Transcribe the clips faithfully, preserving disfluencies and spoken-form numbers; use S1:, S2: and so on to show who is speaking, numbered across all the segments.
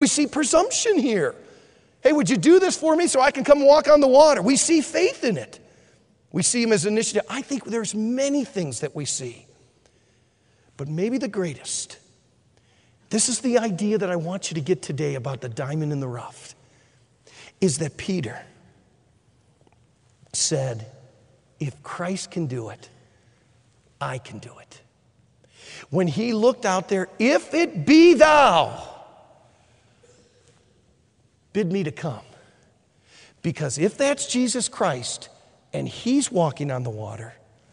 S1: see presumption here. Hey, would you do this for me so I can come walk on the water? We see faith in it. We see him as initiative. I think there's many things that we see. But maybe the greatest, this is the idea that I want you to get today about the diamond in the rough, is that Peter said, if Christ can do it, I can do it. When he looked out there, if it be thou, bid me to come. Because if that's Jesus Christ and he's walking on the water,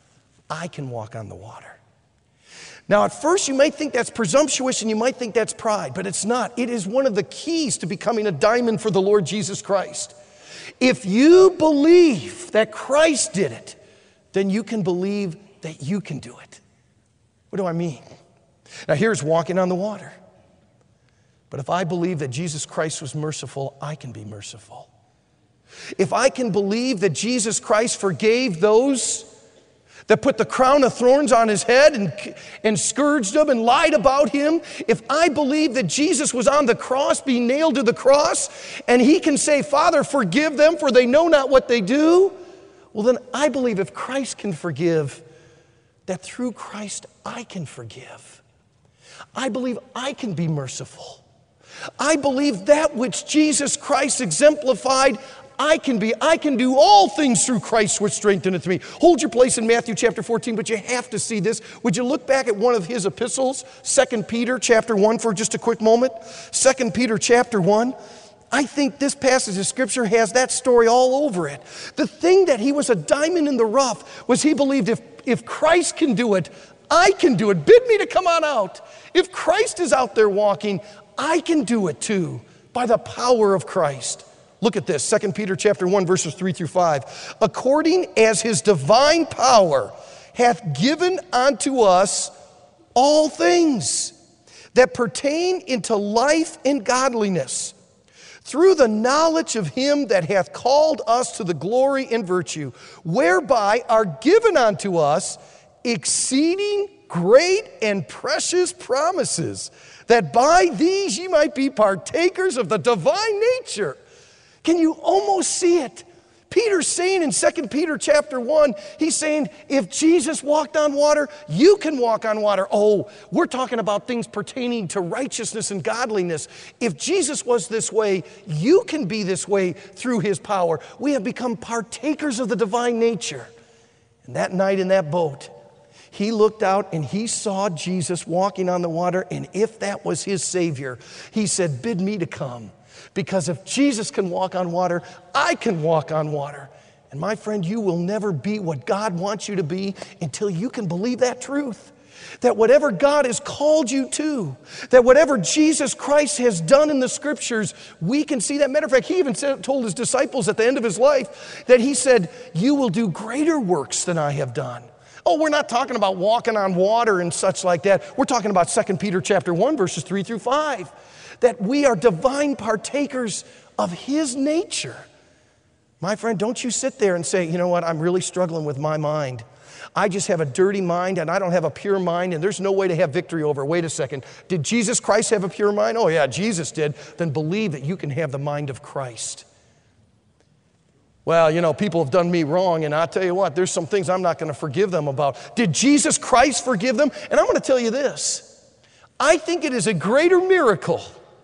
S1: I can walk on the water. Now, at first, you might think that's presumptuous and you might think that's pride, but it's not. It is one of the keys to becoming a diamond for the Lord Jesus Christ. If you believe that Christ did it, then you can believe that you can do it. What do I mean? Now, here's walking on the water. But if I believe that Jesus Christ was merciful, I can be merciful. If I can believe that Jesus Christ forgave those that put the crown of thorns on his head and, and scourged him and lied about him, if I believe that Jesus was on the cross, being nailed to the cross, and he can say, Father, forgive them, for they know not what they do, well, then I believe if Christ can forgive, that through Christ I can forgive. I believe I can be merciful. I believe that which Jesus Christ exemplified, I can be. I can do all things through Christ which strengtheneth me. Hold your place in Matthew chapter fourteen, but you have to see this. Would you look back at one of his epistles, Second Peter chapter one, for just a quick moment? Second Peter chapter one. I think this passage of Scripture has that story all over it. The thing that he was a diamond in the rough was he believed if, if Christ can do it, I can do it. Bid me to come on out. If Christ is out there walking, I can do it too by the power of Christ. Look at this, Second Peter chapter one, verses three through five. According as his divine power hath given unto us all things that pertain into life and godliness, through the knowledge of him that hath called us to the glory and virtue, whereby are given unto us exceeding great and precious promises, that by these ye might be partakers of the divine nature. Can you almost see it? Peter's saying in Second Peter chapter one, he's saying, if Jesus walked on water, you can walk on water. Oh, we're talking about things pertaining to righteousness and godliness. If Jesus was this way, you can be this way through his power. We have become partakers of the divine nature. And that night in that boat, he looked out and he saw Jesus walking on the water, and if that was his Savior, he said, bid me to come. Because if Jesus can walk on water, I can walk on water. And my friend, you will never be what God wants you to be until you can believe that truth. That whatever God has called you to, that whatever Jesus Christ has done in the Scriptures, we can see that. Matter of fact, he even said, told his disciples at the end of his life that he said, you will do greater works than I have done. Oh, we're not talking about walking on water and such like that. We're talking about Second Peter chapter one, verses three through five. That we are divine partakers of his nature. My friend, don't you sit there and say, you know what, I'm really struggling with my mind. I just have a dirty mind and I don't have a pure mind and there's no way to have victory over it. Wait a second. Did Jesus Christ have a pure mind? Oh yeah, Jesus did. Then believe that you can have the mind of Christ. Well, you know, people have done me wrong, and I'll tell you what, there's some things I'm not going to forgive them about. Did Jesus Christ forgive them? And I'm going to tell you this. I think it is a greater miracle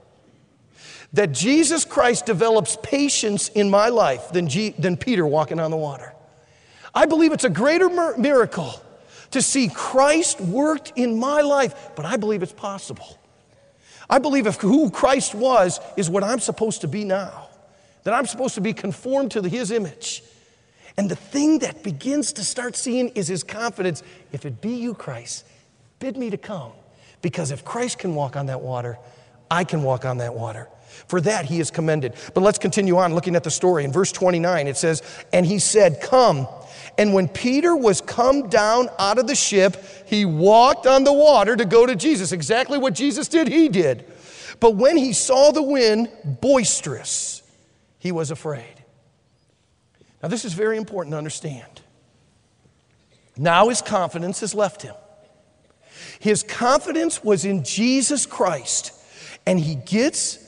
S1: that Jesus Christ develops patience in my life than, G- than Peter walking on the water. I believe it's a greater mir- miracle to see Christ worked in my life, but I believe it's possible. I believe if who Christ was is what I'm supposed to be now, that I'm supposed to be conformed to the, his image. And the thing that begins to start seeing is his confidence. If it be you, Christ, bid me to come. Because if Christ can walk on that water, I can walk on that water. For that he is commended. But let's continue on looking at the story. In verse twenty-nine it says, and he said, come. And when Peter was come down out of the ship, he walked on the water to go to Jesus. Exactly what Jesus did, he did. But when he saw the wind boisterous, he was afraid. Now this is very important to understand. Now his confidence has left him. His confidence was in Jesus Christ. And he gets